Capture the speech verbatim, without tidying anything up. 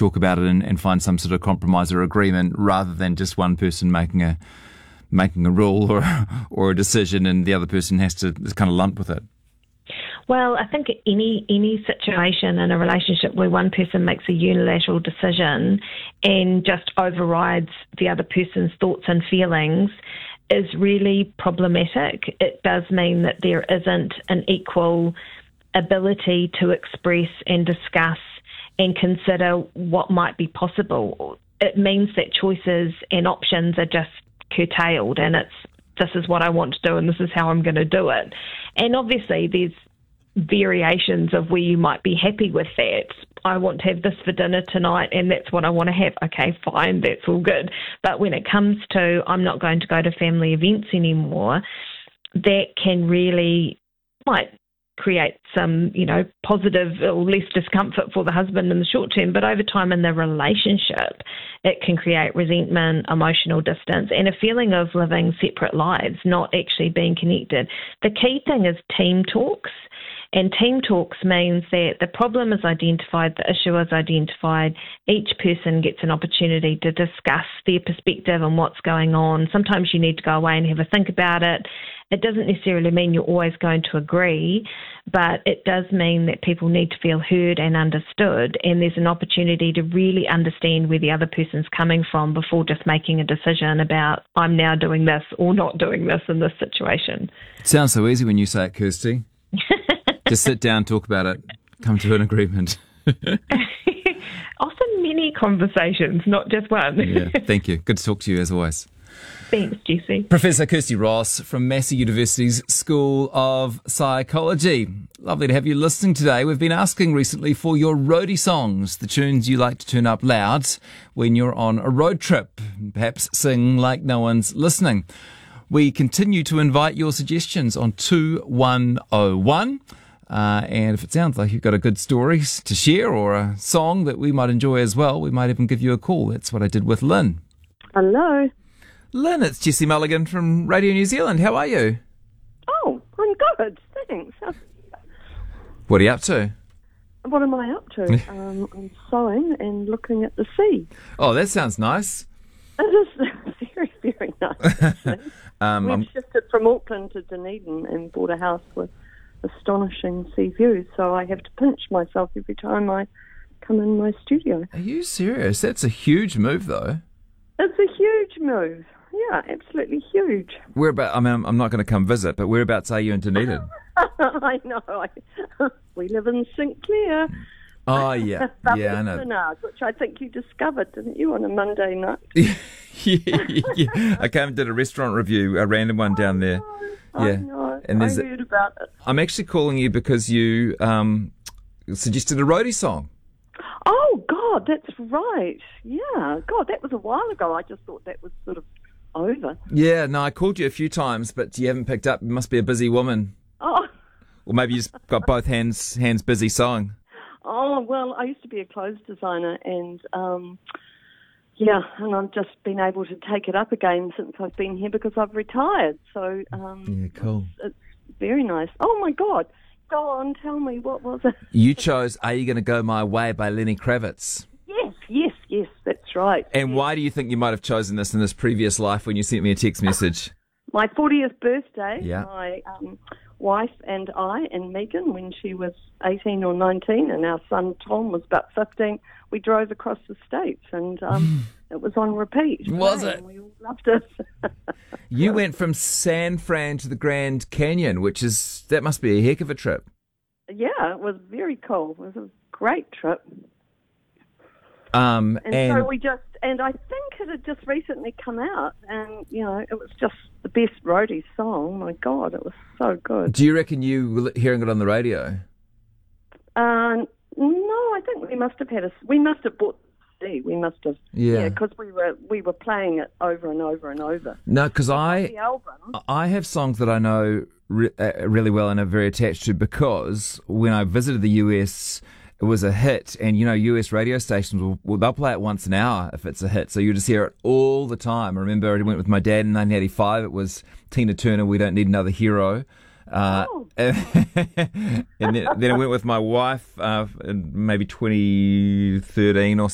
talk about it and, and find some sort of compromise or agreement, rather than just one person making a making a rule or or a decision and the other person has to kind of lump with it? Well, I think any any situation in a relationship where one person makes a unilateral decision and just overrides the other person's thoughts and feelings is really problematic. It does mean that there isn't an equal ability to express and discuss and consider what might be possible. It means that choices and options are just curtailed, and it's, this is what I want to do and this is how I'm going to do it. And obviously there's variations of where you might be happy with that. I want to have this for dinner tonight and that's what I want to have. Okay, fine, that's all good. But when it comes to I'm not going to go to family events anymore, that can really might create some, you know, positive or less discomfort for the husband in the short term, but over time in the relationship, it can create resentment, emotional distance, and a feeling of living separate lives, not actually being connected. The key thing is team talks. And team talks means that the problem is identified, the issue is identified, each person gets an opportunity to discuss their perspective and what's going on. Sometimes you need to go away and have a think about it. It doesn't necessarily mean you're always going to agree, but it does mean that people need to feel heard and understood, and there's an opportunity to really understand where the other person's coming from before just making a decision about I'm now doing this or not doing this in this situation. It sounds so easy when you say it, Kirsty. Just sit down, talk about it, come to an agreement. Often many conversations, not just one. Yeah, thank you. Good to talk to you as always. Thanks, Jesse. Professor Kirsty Ross from Massey University's School of Psychology. Lovely to have you listening today. We've been asking recently for your roadie songs, the tunes you like to turn up loud when you're on a road trip, perhaps sing like no one's listening. We continue to invite your suggestions on two one oh one. Uh, and if it sounds like you've got a good story to share or a song that we might enjoy as well, we might even give you a call. That's what I did with Lynn. Hello. Lynn, it's Jessie Mulligan from Radio New Zealand. How are you? Oh, I'm good, thanks. What are you up to? What am I up to? um, I'm sewing and looking at the sea. Oh, that sounds nice. It is very, very nice. um, We've I'm... shifted from Auckland to Dunedin and bought a house with astonishing sea views, so I have to pinch myself every time I come in my studio. Are you serious? That's a huge move, though. It's a huge move. Yeah, absolutely huge. Where about? I mean, I'm not going to come visit, but whereabouts are you in Dunedin? I know. I, we live in St Clair. Oh, yeah. Yeah, I know. Bernard, which I think you discovered, didn't you, on a Monday night? yeah, yeah. I came and did a restaurant review, a random one down there. I Yeah. know. And I there's heard about it. I'm actually calling you because you um, suggested a roadie song. Oh, God, that's right. Yeah. God, that was a while ago. I just thought that was sort of over. Yeah, no, I called you a few times, but you haven't picked up. You must be a busy woman. Oh. Or maybe you just got both hands hands busy sewing. Oh, well, I used to be a clothes designer, and um, yeah, and I've just been able to take it up again since I've been here because I've retired. So um, yeah, cool. It's, it's very nice. Oh my God, go on, tell me, what was it? You chose "Are You Gonna Go My Way" by Lenny Kravitz. Yes, yes, yes, that's right. And yes. why do you think you might have chosen this in this previous life when you sent me a text message? My fortieth birthday. Yeah. My um, wife and I and Megan, when she was eighteen or nineteen, and our son Tom was about fifteen, we drove across the states, and um, it was on repeat. Was right? it? And we all loved it. You went from San Fran to the Grand Canyon, which is that must be a heck of a trip. Yeah, it was very cool. It was a great trip. Um, and, and so we just, and I think it had just recently come out, and you know, it was just the best roadie song. My God, it was so good. do you reckon you were hearing it on the radio? Uh, no, I think we must have had a. We must have bought the C D. We must have. Yeah. because we were we were playing it over and over and over. No, because I The album. I have songs that I know re- uh, really well and are very attached to because when I visited the U S, it was a hit, and you know U S radio stations will well, they'll play it once an hour if it's a hit, so you just hear it all the time. I remember I went with my dad in nineteen eighty-five. It was Tina Turner, "We Don't Need Another Hero." Uh, Oh. and then, then I went with my wife uh, in maybe twenty thirteen or